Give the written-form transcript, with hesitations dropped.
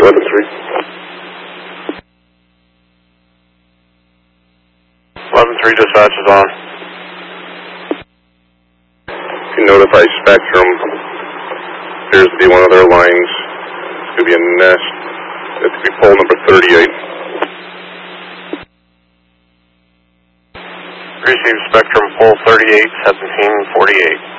11-3. 11-3 dispatch is on. You can notify Spectrum. Appears to be one of their lines. It's going to be a nest. It's going to be pole number 38. Receive Spectrum, pole 38, 1748.